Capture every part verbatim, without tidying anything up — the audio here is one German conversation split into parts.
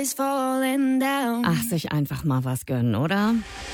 Ach, sich einfach mal was gönnen, oder?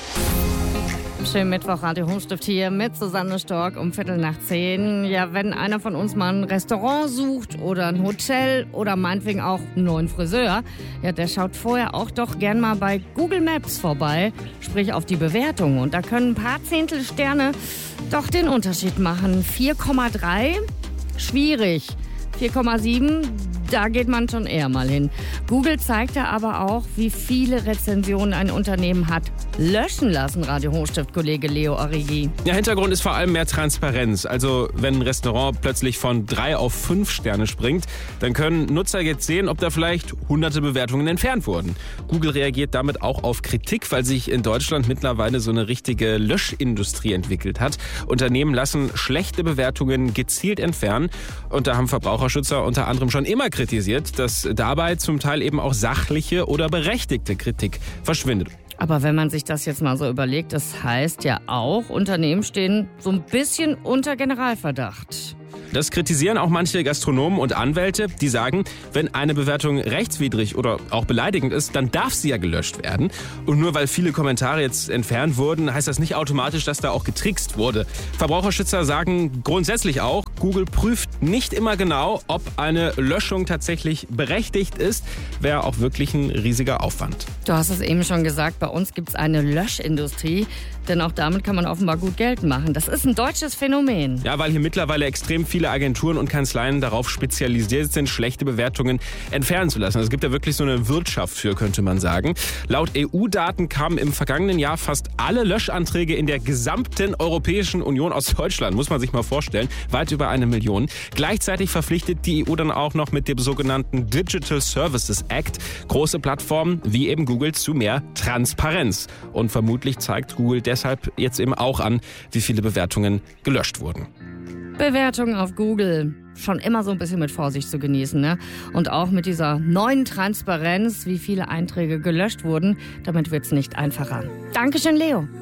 Schönen Mittwoch, Radio Hochstift hier mit Susanne Stork um Viertel nach zehn. Ja, wenn einer von uns mal ein Restaurant sucht oder ein Hotel oder meinetwegen auch einen neuen Friseur, ja, der schaut vorher auch doch gern mal bei Google Maps vorbei, sprich auf die Bewertungen. Und da können ein paar Zehntel Sterne doch den Unterschied machen. vier Komma drei, schwierig. vier Komma sieben, da geht man schon eher mal hin. Google zeigte aber auch, wie viele Rezensionen ein Unternehmen hat löschen lassen, Radio Hochstift-Kollege Leo Origi. Ja, Hintergrund ist vor allem mehr Transparenz. Also wenn ein Restaurant plötzlich von drei auf fünf Sterne springt, dann können Nutzer jetzt sehen, ob da vielleicht hunderte Bewertungen entfernt wurden. Google reagiert damit auch auf Kritik, weil sich in Deutschland mittlerweile so eine richtige Löschindustrie entwickelt hat. Unternehmen lassen schlechte Bewertungen gezielt entfernen und da haben Verbraucherschützer unter anderem schon immer kritisiert, dass dabei zum Teil eben auch sachliche oder berechtigte Kritik verschwindet. Aber wenn man sich das jetzt mal so überlegt, das heißt ja auch, Unternehmen stehen so ein bisschen unter Generalverdacht. Das kritisieren auch manche Gastronomen und Anwälte, die sagen, wenn eine Bewertung rechtswidrig oder auch beleidigend ist, dann darf sie ja gelöscht werden. Und nur weil viele Kommentare jetzt entfernt wurden, heißt das nicht automatisch, dass da auch getrickst wurde. Verbraucherschützer sagen grundsätzlich auch, Google prüft nicht immer genau, ob eine Löschung tatsächlich berechtigt ist. Wäre auch wirklich ein riesiger Aufwand. Du hast es eben schon gesagt, bei uns gibt es eine Löschindustrie, denn auch damit kann man offenbar gut Geld machen. Das ist ein deutsches Phänomen. Ja, weil hier mittlerweile extrem viele Agenturen und Kanzleien darauf spezialisiert sind, schlechte Bewertungen entfernen zu lassen. Also es gibt ja wirklich so eine Wirtschaft für, könnte man sagen. Laut E U-Daten kamen im vergangenen Jahr fast alle Löschanträge in der gesamten Europäischen Union aus Deutschland. Muss man sich mal vorstellen. Weit über eine Million. Gleichzeitig verpflichtet die E U dann auch noch mit dem sogenannten Digital Services Act große Plattformen wie eben Google zu mehr Transparenz. Und vermutlich zeigt Google deshalb jetzt eben auch an, wie viele Bewertungen gelöscht wurden. Bewertungen auf Google. Schon immer so ein bisschen mit Vorsicht zu genießen, ne? Und auch mit dieser neuen Transparenz, wie viele Einträge gelöscht wurden. Damit wird's nicht einfacher. Dankeschön, Leo.